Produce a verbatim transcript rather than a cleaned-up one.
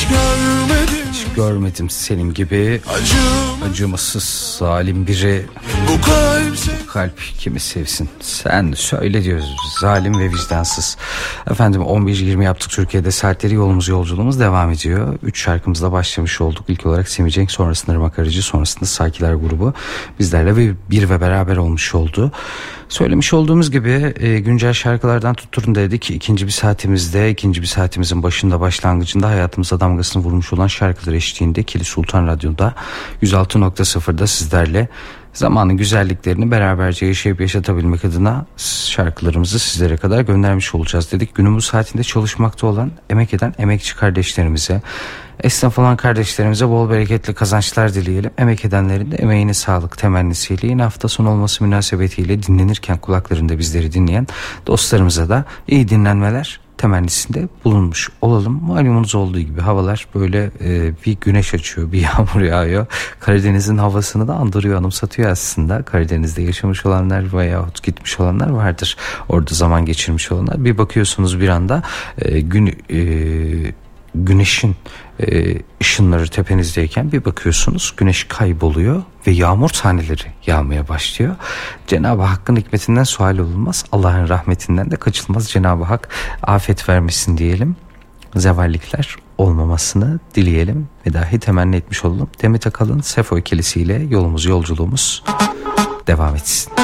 hiç görmedim, hiç görmedim senin gibi Acım. acımasız zalim biri. Bu kalp, bu kalp kimi sevsin? Sen söyle diyoruz, zalim ve vicdansız. Efendim on bir yirmi yaptık Türkiye'de, saatleri yolumuz yolculuğumuz devam ediyor. Üç şarkımızla başlamış olduk. İlk olarak Semih Cenk, sonrasında Irmak Arıcı, sonrasında Sakiler grubu bizlerle bir, bir ve beraber olmuş oldu. Söylemiş olduğumuz gibi e, güncel şarkılardan tutturun dedik. İkinci bir saatimizde, ikinci bir saatimizin başında, başlangıcında hayatımıza damgasını vurmuş olan şarkılar eşliğinde Kilis Sultan Radyo'da yüz altı nokta sıfırda sizlerle zamanın güzelliklerini beraberce yaşayıp yaşatabilmek adına şarkılarımızı sizlere kadar göndermiş olacağız dedik. Günün bu saatinde çalışmakta olan, emek eden emekçi kardeşlerimize, esnaf olan kardeşlerimize bol bereketli kazançlar dileyelim. Emek edenlerin de emeğine sağlık temennisiyle, yine hafta sonu olması münasebetiyle dinlenirken kulaklarında bizleri dinleyen dostlarımıza da iyi dinlenmeler temennisinde bulunmuş olalım. Malumunuz olduğu gibi havalar böyle e, bir güneş açıyor, bir yağmur yağıyor. Karadeniz'in havasını da andırıyor, anımsatıyor aslında. Karadeniz'de yaşamış olanlar veyahut gitmiş olanlar vardır. Orada zaman geçirmiş olanlar. Bir bakıyorsunuz bir anda e, gün e, güneşin e, ışınları tepenizdeyken bir bakıyorsunuz güneş kayboluyor ve yağmur taneleri yağmaya başlıyor. Cenab-ı Hakk'ın hikmetinden sual olunmaz, Allah'ın rahmetinden de kaçılmaz. Cenab-ı Hak afet vermesin diyelim, zevallikler olmamasını dileyelim ve dahi temenni etmiş olalım. Demet Akalın Sefo ikilisiyle yolumuz yolculuğumuz devam etsin.